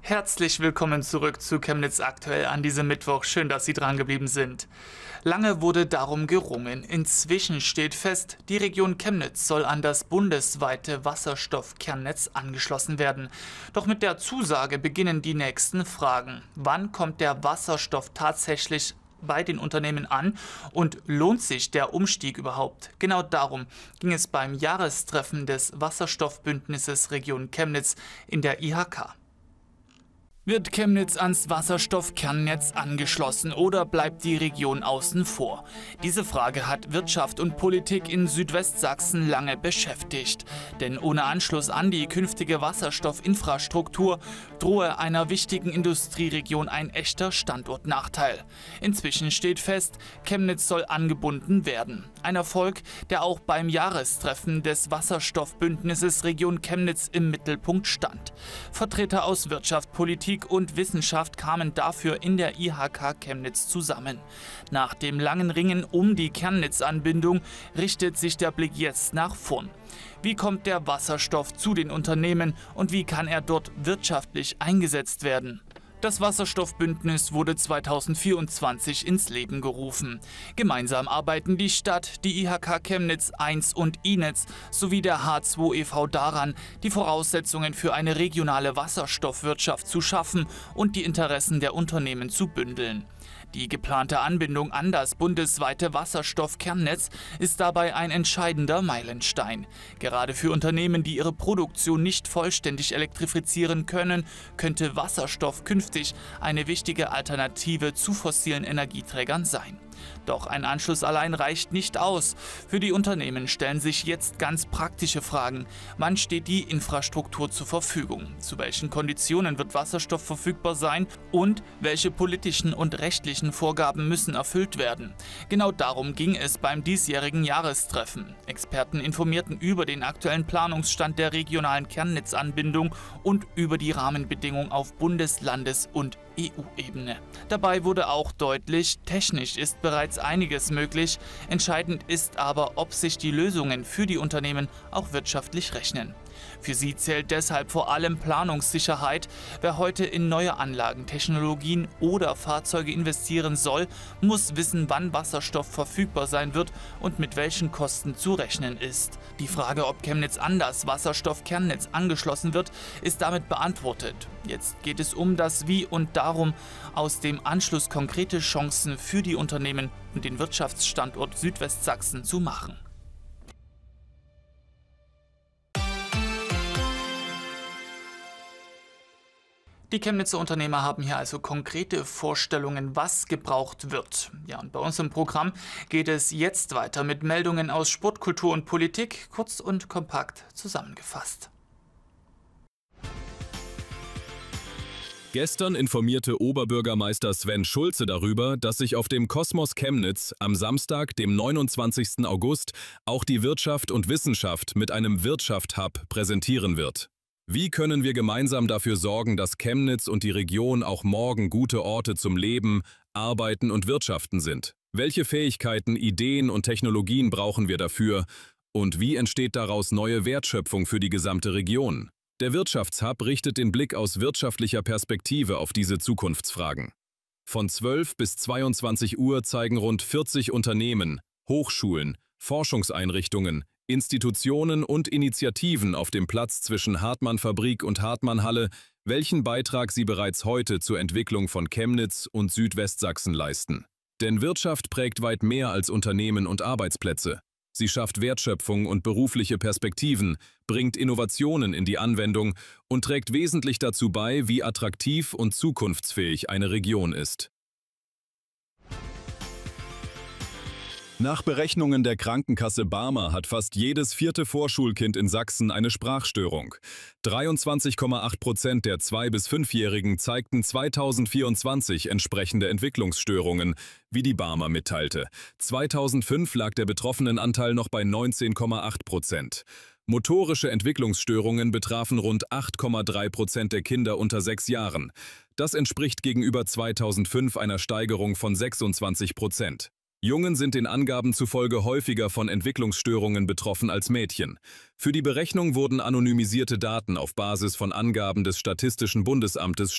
Herzlich willkommen zurück zu Chemnitz aktuell an diesem Mittwoch. Schön, dass Sie dran geblieben sind. Lange wurde darum gerungen. Inzwischen steht fest, die Region Chemnitz soll an das bundesweite Wasserstoffkernnetz angeschlossen werden. Doch mit der Zusage beginnen die nächsten Fragen. Wann kommt der Wasserstoff tatsächlich bei den Unternehmen an und lohnt sich der Umstieg überhaupt? Genau darum ging es beim Jahrestreffen des Wasserstoffbündnisses Region Chemnitz in der IHK. Wird Chemnitz ans Wasserstoffkernnetz angeschlossen oder bleibt die Region außen vor? Diese Frage hat Wirtschaft und Politik in Südwestsachsen lange beschäftigt. Denn ohne Anschluss an die künftige Wasserstoffinfrastruktur drohe einer wichtigen Industrieregion ein echter Standortnachteil. Inzwischen steht fest, Chemnitz soll angebunden werden. Ein Erfolg, der auch beim Jahrestreffen des Wasserstoffbündnisses Region Chemnitz im Mittelpunkt stand. Vertreter aus Wirtschaft, Politik und Wissenschaft kamen dafür in der IHK Chemnitz zusammen. Nach dem langen Ringen um die Kernnetz-Anbindung richtet sich der Blick jetzt nach vorn. Wie kommt der Wasserstoff zu den Unternehmen und wie kann er dort wirtschaftlich eingesetzt werden? Das Wasserstoffbündnis wurde 2024 ins Leben gerufen. Gemeinsam arbeiten die Stadt, die IHK Chemnitz 1 und INETZ sowie der H2 e.V. daran, die Voraussetzungen für eine regionale Wasserstoffwirtschaft zu schaffen und die Interessen der Unternehmen zu bündeln. Die geplante Anbindung an das bundesweite Wasserstoffkernnetz ist dabei ein entscheidender Meilenstein. Gerade für Unternehmen, die ihre Produktion nicht vollständig elektrifizieren können, könnte Wasserstoff künftig eine wichtige Alternative zu fossilen Energieträgern sein. Doch ein Anschluss allein reicht nicht aus. Für die Unternehmen stellen sich jetzt ganz praktische Fragen. Wann steht die Infrastruktur zur Verfügung? Zu welchen Konditionen wird Wasserstoff verfügbar sein? Und welche politischen und rechtlichen Vorgaben müssen erfüllt werden? Genau darum ging es beim diesjährigen Jahrestreffen. Experten informierten über den aktuellen Planungsstand der regionalen Kernnetzanbindung und über die Rahmenbedingungen auf Bundes-, Landes- und EU-Ebene. Dabei wurde auch deutlich, technisch ist bereits einiges möglich. Entscheidend ist aber, ob sich die Lösungen für die Unternehmen auch wirtschaftlich rechnen. Für sie zählt deshalb vor allem Planungssicherheit. Wer heute in neue Anlagen, Technologien oder Fahrzeuge investieren soll, muss wissen, wann Wasserstoff verfügbar sein wird und mit welchen Kosten zu rechnen ist. Die Frage, ob Chemnitz an das Wasserstoffkernnetz angeschlossen wird, ist damit beantwortet. Jetzt geht es um das Wie und darum, aus dem Anschluss konkrete Chancen für die Unternehmen und den Wirtschaftsstandort Südwestsachsen zu machen. Die Chemnitzer Unternehmer haben hier also konkrete Vorstellungen, was gebraucht wird. Ja, und bei uns im Programm geht es jetzt weiter mit Meldungen aus Sport, Kultur und Politik, kurz und kompakt zusammengefasst. Gestern informierte Oberbürgermeister Sven Schulze darüber, dass sich auf dem Kosmos Chemnitz am Samstag, dem 29. August, auch die Wirtschaft und Wissenschaft mit einem Wirtschaft-Hub präsentieren wird. Wie können wir gemeinsam dafür sorgen, dass Chemnitz und die Region auch morgen gute Orte zum Leben, Arbeiten und Wirtschaften sind? Welche Fähigkeiten, Ideen und Technologien brauchen wir dafür? Und wie entsteht daraus neue Wertschöpfung für die gesamte Region? Der Wirtschaftshub richtet den Blick aus wirtschaftlicher Perspektive auf diese Zukunftsfragen. Von 12 bis 22 Uhr zeigen rund 40 Unternehmen, Hochschulen, Forschungseinrichtungen, Institutionen und Initiativen auf dem Platz zwischen Hartmann-Fabrik und Hartmann-Halle, welchen Beitrag sie bereits heute zur Entwicklung von Chemnitz und Südwestsachsen leisten. Denn Wirtschaft prägt weit mehr als Unternehmen und Arbeitsplätze. Sie schafft Wertschöpfung und berufliche Perspektiven, bringt Innovationen in die Anwendung und trägt wesentlich dazu bei, wie attraktiv und zukunftsfähig eine Region ist. Nach Berechnungen der Krankenkasse Barmer hat fast jedes 4. Vorschulkind in Sachsen eine Sprachstörung. 23,8% der 2- bis 5-Jährigen zeigten 2024 entsprechende Entwicklungsstörungen, wie die Barmer mitteilte. 2005 lag der Betroffenenanteil noch bei 19,8%. Motorische Entwicklungsstörungen betrafen rund 8,3% der Kinder unter 6 Jahren. Das entspricht gegenüber 2005 einer Steigerung von 26%. Jungen sind den Angaben zufolge häufiger von Entwicklungsstörungen betroffen als Mädchen. Für die Berechnung wurden anonymisierte Daten auf Basis von Angaben des Statistischen Bundesamtes